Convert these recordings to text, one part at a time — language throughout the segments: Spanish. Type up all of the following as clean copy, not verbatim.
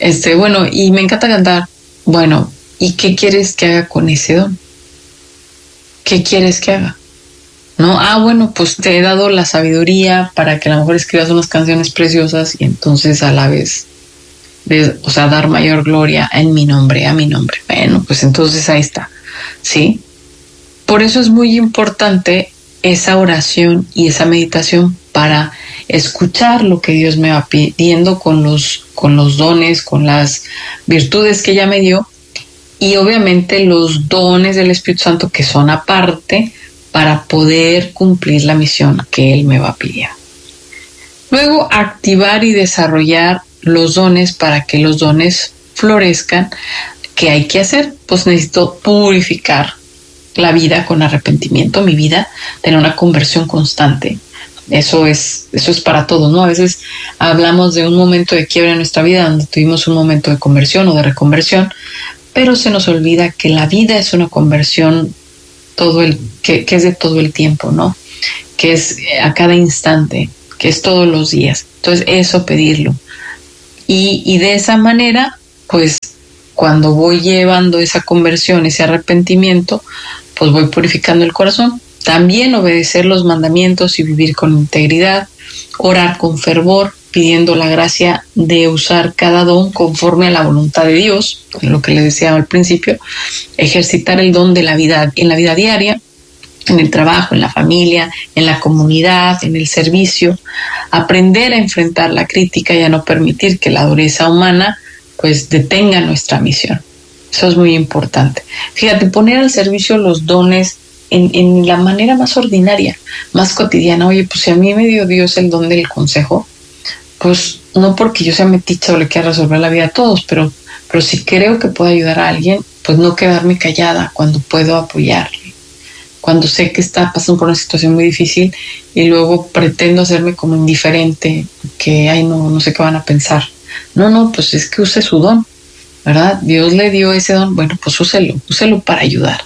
Bueno, y me encanta cantar. Bueno, ¿y qué quieres que haga con ese don? ¿Qué quieres que haga? ¿No? Bueno, pues te he dado la sabiduría para que a lo mejor escribas unas canciones preciosas y entonces a la vez, dar mayor gloria en mi nombre, a mi nombre. Bueno, pues entonces ahí está, ¿sí? Por eso es muy importante esa oración y esa meditación para escuchar lo que Dios me va pidiendo con los dones, con las virtudes que ya me dio, y obviamente los dones del Espíritu Santo que son aparte para poder cumplir la misión que Él me va pidiendo. Luego, activar y desarrollar los dones para que los dones florezcan. ¿Qué hay que hacer? Pues necesito purificar la vida con arrepentimiento, mi vida, tener una conversión constante. Eso es para todos, ¿no? A veces hablamos de un momento de quiebra en nuestra vida donde tuvimos un momento de conversión o de reconversión, pero se nos olvida que la vida es una conversión que es de todo el tiempo, ¿no? Que es a cada instante, que es todos los días. Entonces, eso pedirlo. Y de esa manera, pues, cuando voy llevando esa conversión, ese arrepentimiento, pues voy purificando el corazón. También obedecer los mandamientos y vivir con integridad, orar con fervor, pidiendo la gracia de usar cada don conforme a la voluntad de Dios, lo que les decía al principio, ejercitar el don de la vida en la vida diaria, en el trabajo, en la familia, en la comunidad, en el servicio, aprender a enfrentar la crítica y a no permitir que la dureza humana pues detenga nuestra misión. Eso es muy importante. Fíjate, poner al servicio los dones en la manera más ordinaria, más cotidiana. Oye, pues si a mí me dio Dios el don del consejo, pues no porque yo sea metiche o le quiera resolver la vida a todos, pero si creo que puedo ayudar a alguien, pues no quedarme callada cuando puedo apoyarle. Cuando sé que está pasando por una situación muy difícil y luego pretendo hacerme como indiferente, que no sé qué van a pensar. No, pues es que use su don, ¿verdad? Dios le dio ese don, bueno, pues úselo para ayudar.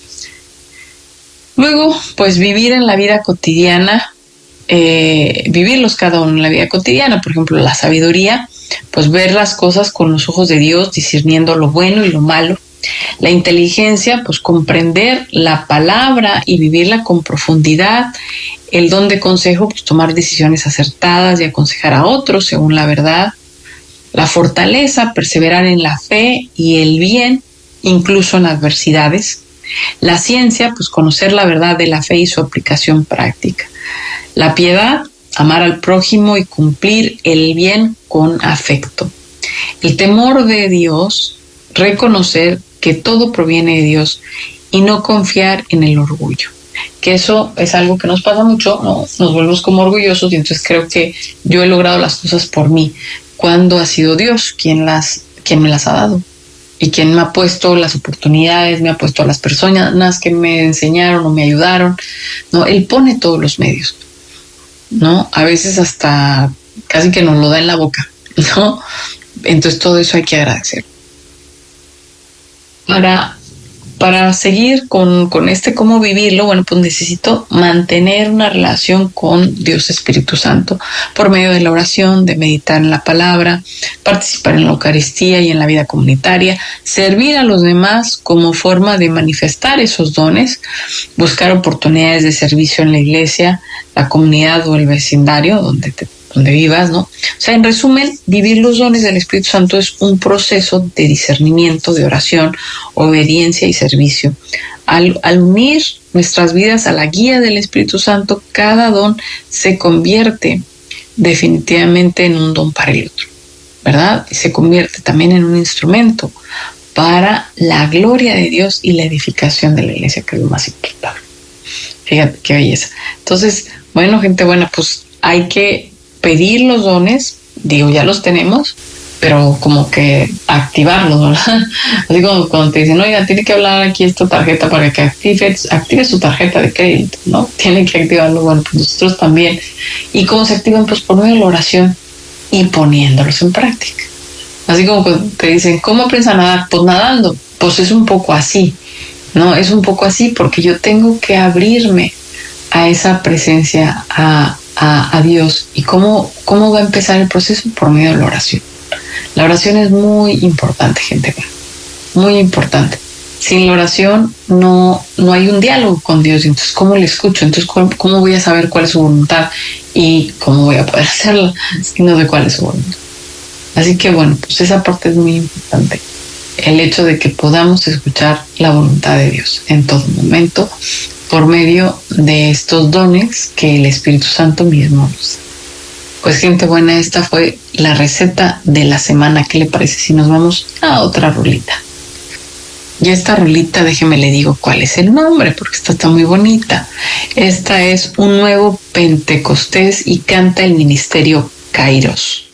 Luego, pues vivir en la vida cotidiana, vivirlos cada uno en la vida cotidiana. Por ejemplo, la sabiduría, pues ver las cosas con los ojos de Dios, discerniendo lo bueno y lo malo. La inteligencia, pues comprender la palabra y vivirla con profundidad. El don de consejo, pues tomar decisiones acertadas y aconsejar a otros según la verdad. La fortaleza, perseverar en la fe y el bien, incluso en adversidades. La ciencia, pues conocer la verdad de la fe y su aplicación práctica. La piedad, amar al prójimo y cumplir el bien con afecto. El temor de Dios, reconocer que todo proviene de Dios y no confiar en el orgullo. Que eso es algo que nos pasa mucho, ¿no? Nos volvemos como orgullosos y entonces creo que yo he logrado las cosas por mí, cuando ha sido Dios quien me las ha dado y quien me ha puesto las oportunidades, me ha puesto a las personas que me enseñaron o me ayudaron, ¿no? Él pone todos los medios, ¿no? A veces hasta casi que nos lo da en la boca, ¿no? Entonces todo eso hay que agradecer. Para seguir con cómo vivirlo, bueno, pues necesito mantener una relación con Dios Espíritu Santo por medio de la oración, de meditar en la palabra, participar en la Eucaristía y en la vida comunitaria, servir a los demás como forma de manifestar esos dones, buscar oportunidades de servicio en la iglesia, la comunidad o el vecindario donde vivas, ¿no? O sea, en resumen, vivir los dones del Espíritu Santo es un proceso de discernimiento, de oración, obediencia y servicio. Al unir nuestras vidas a la guía del Espíritu Santo, cada don se convierte definitivamente en un don para el otro, ¿verdad? Y se convierte también en un instrumento para la gloria de Dios y la edificación de la iglesia, que es lo más importante. Fíjate qué belleza. Entonces, bueno, gente buena, pues hay que pedir los dones, ya los tenemos, pero como que activarlos, ¿verdad? Así como cuando te dicen, oiga, tiene que hablar aquí esta tarjeta para que active su tarjeta de crédito, ¿no? Tienen que activarlo, bueno, pues nosotros también. ¿Y cómo se activan? Pues por medio de la oración y poniéndolos en práctica. Así como cuando te dicen, ¿cómo aprendes a nadar? Pues nadando. Pues es un poco así, ¿no? Es un poco así porque yo tengo que abrirme a esa presencia, a Dios. ¿Y cómo va a empezar el proceso? Por medio de la oración. La oración es muy importante, gente, muy importante. Sin la oración no hay un diálogo con Dios. Entonces, ¿cómo le escucho? Entonces, ¿cómo voy a saber cuál es su voluntad? ¿Y cómo voy a poder hacerla si no sé cuál es su voluntad? Así que bueno, pues esa parte es muy importante. El hecho de que podamos escuchar la voluntad de Dios en todo momento por medio de estos dones que el Espíritu Santo mismo nos da. Pues gente buena, esta fue la receta de la semana. ¿Qué le parece si nos vamos a otra rolita? Y esta rolita, déjeme le digo cuál es el nombre, porque esta está muy bonita. Esta es Un Nuevo Pentecostés y canta el Ministerio Kairos.